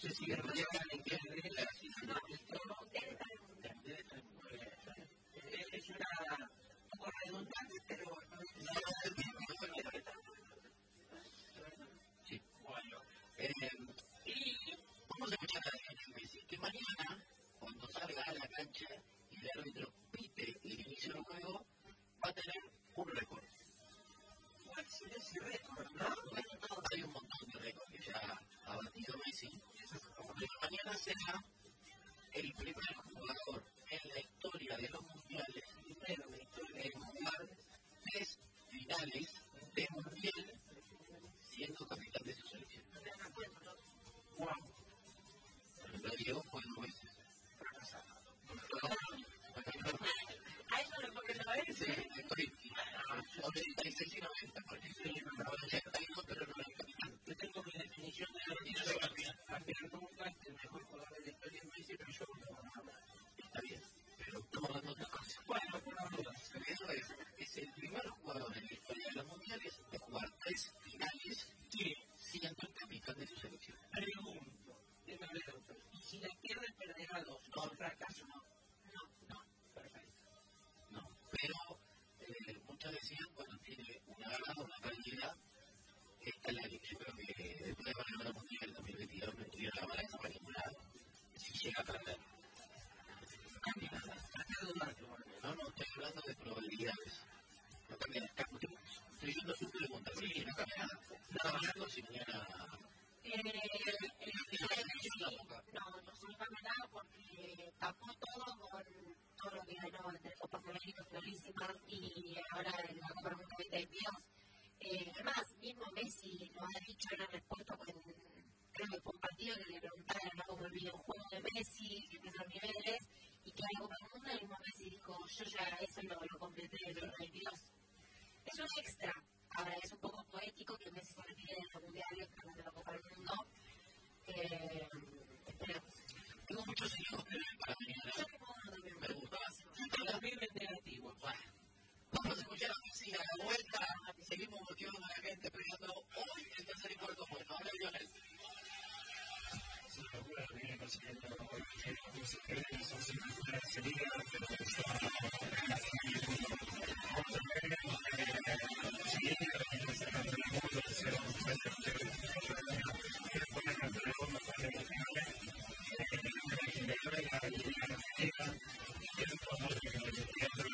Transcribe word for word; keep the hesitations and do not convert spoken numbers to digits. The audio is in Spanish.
sé si me llegan en qué de la no, debe estar en el mundial. Es una un poco redundante, pero no es sí, bueno. Eh, y vamos a escuchar a Lionel Messi, que mañana, cuando salga a la cancha y el árbitro pite el inicio del juego, va a tener un récord. ¿Cuál será ese récord, no? Bueno, hay un montón de récords que ya ha batido Messi. Pero mañana será el primer jugador en la historia de los mundiales, primero en la historia del mundial, tres finales de mundial siendo capitán de su selección. Wow. Pero Diego fue dos veces. ¿A eso lo porque lo es? Sí, estoy ochenta y seis y noventa, porque sí, ochenta y dos, pero no era capitán. Yo tengo mi definición de la vida de capitán. Campeón como el mejor jugador de la historia de Messi, pero yo no. Está bien, pero estamos hablando de otra cosa. Bueno, por las dudas. Eso es, es el primer jugador en la historia de los mundiales de jugar tres finales siendo el capitán de su selección. Pregunto, y si la pierde, perderá dos. No, fracaso, no. No, no, perfecto. No, pero eh, muchos decían, bueno, tiene una ganada, una calidad. Esta es la que yo creo que después de ganar la mundial del dos mil veintidós no tuvieron la balanza para ningún lado. Si llega a perder. Cambia nada. No, no, estoy hablando de probabilidades. No cambia nada. Estoy yendo a su pregunta, pero sí, no cambia nada. Nada hablando si mañana. No, no se cambia nada porque tapó todo con todo lo que ganó entre Copas Américas clarísimas y ahora en la Copa Mundial de veintidós. Eh, además, mismo Messi lo ha dicho en la respuesta con, creo que fue un partido que le preguntaron, ¿no?, como el videojuego de Messi, que empieza los niveles, y que algo para el mundo, y mismo Messi dijo, yo ya eso lo, lo completé en el dos mil veintidós. Es un extra. Ahora, es un poco poético que Messi se retire de los mundiales, ganando la Copa del Mundo. Eh, esperemos. Tengo muchos hijos para mañana. Yo tengo uno también. Me gusta. También es negativo. Vamos a escuchar a Messi a la vuelta. Seguimos.